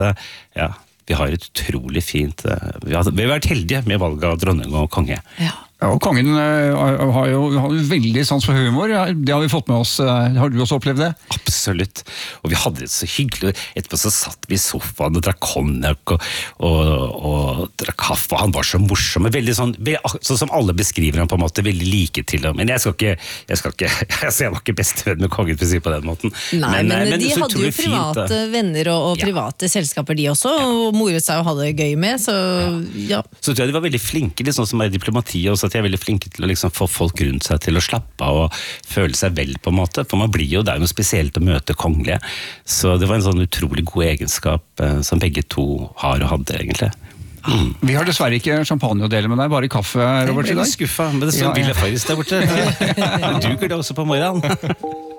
Ja, vi har et utrolig fint vi har vært heldige med valget av dronning og konge. Ja, og kongen har jo veldig sans for humor, det har vi fått med oss. Har du også opplevd det? Absolutt, og vi hadde det så hyggelig. Etterpå så satt vi i sofaen og drakk konjakk og drakk kaffe, og han var så morsom, veldig sånn som alle beskriver han på en måte, veldig like til ham. Men jeg var ikke bestevenn med kongen, for å si på den måten. Nei, men de hadde jo private venner og private selskaper de også, og moret seg og hadde det gøy med, så ja. Så tror jeg de var veldig flinke, litt sånn som er i diplomatiet også, at de er veldig flinke til å liksom få folk rundt seg til å slappe av og føle seg vel på en måte, for man blir jo, det er jo noe spesielt å møte kongelige, så det var en sånn utrolig god egenskap som begge to har og hadde egentlig. Vi har dessverre ikke champagne å dele med deg, bare kaffe, Robert, i dag. Jeg er veldig skuffa, men det står Villa Farris der borte. Du duker det også på morgenen.